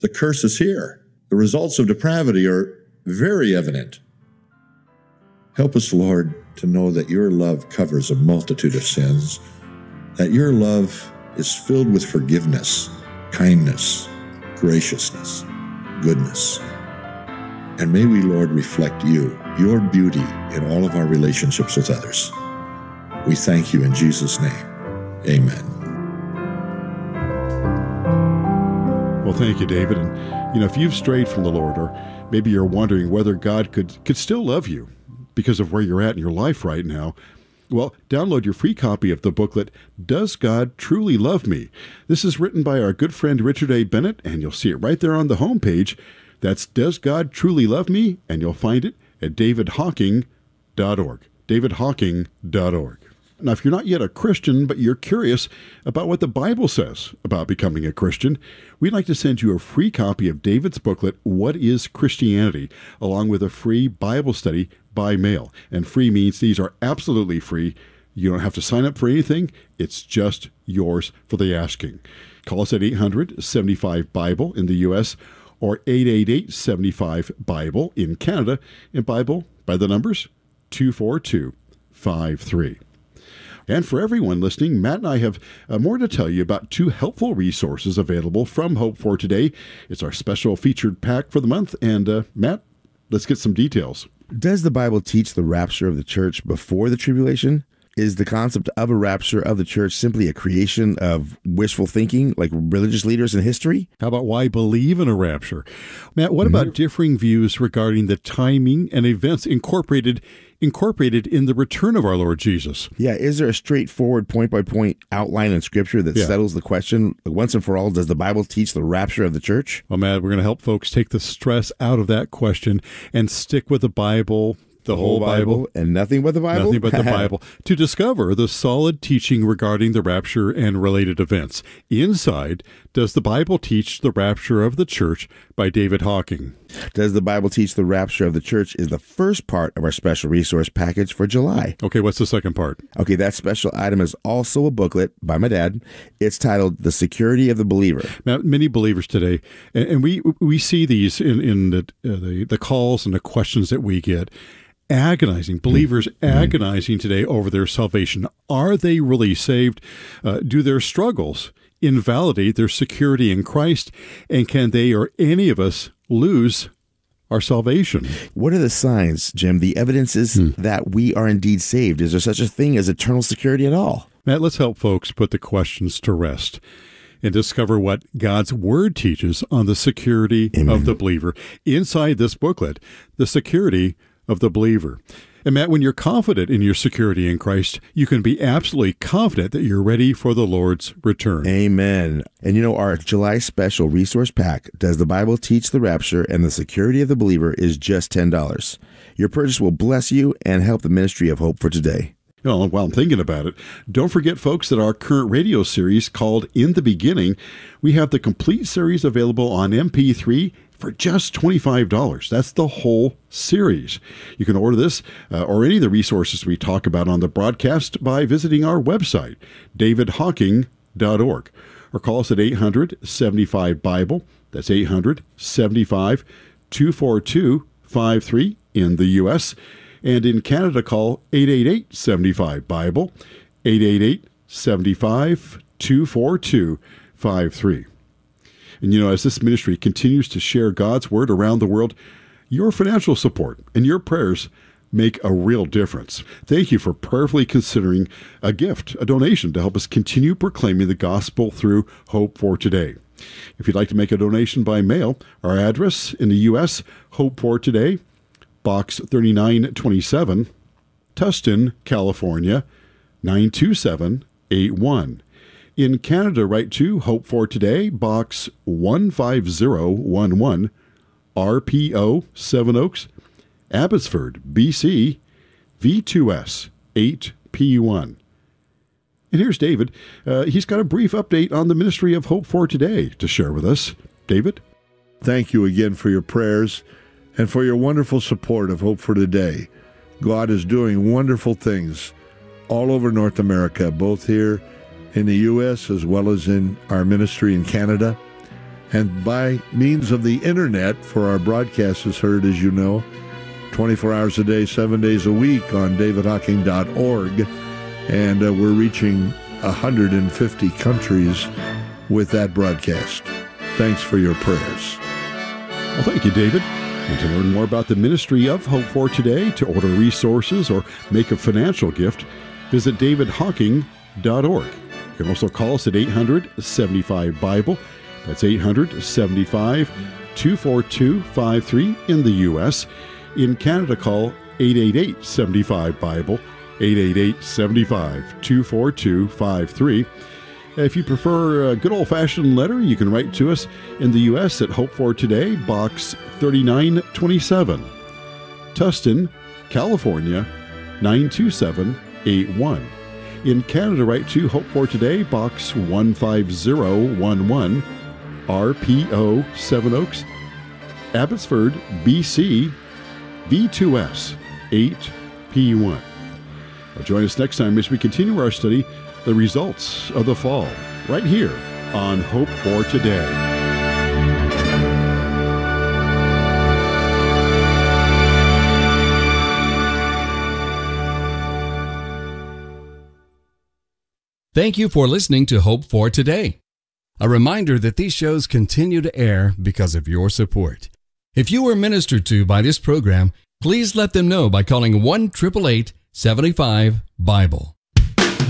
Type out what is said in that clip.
The curse is here. The results of depravity are very evident. Help us, Lord, to know that your love covers a multitude of sins, that your love is filled with forgiveness, kindness, graciousness, goodness. And may we, Lord, reflect you, your beauty in all of our relationships with others. We thank you in Jesus' name. Amen. Well, thank you, David. And, if you've strayed from the Lord, or maybe you're wondering whether God could still love you because of where you're at in your life right now, well, download your free copy of the booklet, Does God Truly Love Me? This is written by our good friend Richard A. Bennett, and you'll see it right there on the homepage. That's Does God Truly Love Me? And you'll find it at davidhawking.org. davidhawking.org. Now, if you're not yet a Christian, but you're curious about what the Bible says about becoming a Christian, we'd like to send you a free copy of David's booklet, What is Christianity?, along with a free Bible study by mail. And free means these are absolutely free. You don't have to sign up for anything. It's just yours for the asking. Call us at 800-75-BIBLE in the U.S. or 888-75-BIBLE in Canada, and Bible by the numbers 24253. And for everyone listening, Matt and I have more to tell you about two helpful resources available from Hope for Today. It's our special featured pack for the month. And Matt, let's get some details. Does the Bible teach the rapture of the church before the tribulation? Is the concept of a rapture of the church simply a creation of wishful thinking, like religious leaders in history? How about why believe in a rapture? Matt, what about differing views regarding the timing and events incorporated in the return of our Lord Jesus? Yeah, is there a straightforward point-by-point outline in Scripture that settles the question, once and for all, does the Bible teach the rapture of the church? Well, Matt, we're going to help folks take the stress out of that question and stick with the Bible, the whole Bible, and nothing but the Bible? Nothing but the Bible, to discover the solid teaching regarding the rapture and related events. Inside, Does the Bible Teach the Rapture of the Church by David Hawking. Does the Bible Teach the Rapture of the Church is the first part of our special resource package for July. Okay, what's the second part? Okay, that special item is also a booklet by my dad. It's titled The Security of the Believer. Now, many believers today, and we see these in the calls and the questions that we get, agonizing, believers agonizing today over their salvation. Are they really saved? Do their struggles invalidate their security in Christ? And can they or any of us lose our salvation? What are the signs, Jim? The evidence is that we are indeed saved. Is there such a thing as eternal security at all? Matt, let's help folks put the questions to rest and discover what God's Word teaches on the security of the believer. Inside this booklet, The Security of the Believer. And Matt, when you're confident in your security in Christ, you can be absolutely confident that you're ready for the Lord's return. Amen. And you know, our July special resource pack, Does the Bible Teach the Rapture and the Security of the Believer, is just $10. Your purchase will bless you and help the ministry of Hope for Today. Well, while I'm thinking about it, don't forget, folks, that our current radio series called In the Beginning, we have the complete series available on MP3 for just $25. That's the whole series. You can order this or any of the resources we talk about on the broadcast by visiting our website, davidhawking.org, or call us at 800-75-BIBLE. That's 800-75-242-53 in the U.S., and in Canada, call 888-75-BIBLE, 888-75-242-53. And, you know, as this ministry continues to share God's Word around the world, your financial support and your prayers make a real difference. Thank you for prayerfully considering a gift, a donation, to help us continue proclaiming the gospel through Hope for Today. If you'd like to make a donation by mail, our address in the U.S., Hope for Today, Box 3927, Tustin, California, 92781. In Canada, write to Hope for Today, Box 15011, RPO, Seven Oaks, Abbotsford, BC, V2S 8P1. And here's David. He's got a brief update on the ministry of Hope for Today to share with us. David? Thank you again for your prayers and for your wonderful support of Hope for Today. God is doing wonderful things all over North America, both here in the U.S. as well as in our ministry in Canada. And by means of the internet, for our broadcast is heard, as you know, 24 hours a day, 7 days a week on davidhocking.org. And we're reaching 150 countries with that broadcast. Thanks for your prayers. Well, thank you, David. And to learn more about the ministry of Hope for Today, to order resources or make a financial gift, visit davidhocking.org. You can also call us at 800-75-BIBLE. That's 800-75-242-53 in the U.S. In Canada, call 888-75-BIBLE, 888-75-242-53. If you prefer a good old-fashioned letter, you can write to us in the U.S. at Hope for Today, Box 3927, Tustin, California, 92781. In Canada, write to Hope for Today, Box 15011, RPO 7 Oaks, Abbotsford, BC, V2S 8P1. Well, join us next time as we continue our study, The Results of the Fall, right here on Hope for Today. Thank you for listening to Hope for Today. A reminder that these shows continue to air because of your support. If you were ministered to by this program, please let them know by calling 1-888-75-BIBLE.